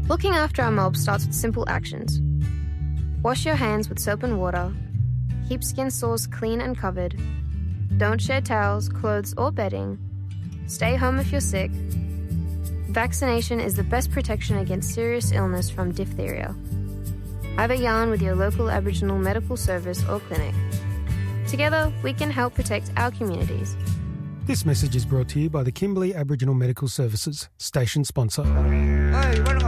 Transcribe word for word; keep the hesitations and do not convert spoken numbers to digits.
Looking after our mob starts with simple actions. Wash your hands with soap and water. Keep skin sores clean and covered. Don't share towels, clothes, or bedding. Stay home if you're sick. Vaccination is the best protection against serious illness from diphtheria. Have a yarn with your local Aboriginal medical service or clinic. Together, we can help protect our communities. This message is brought to you by the Kimberley Aboriginal Medical Services, station sponsor. Hey,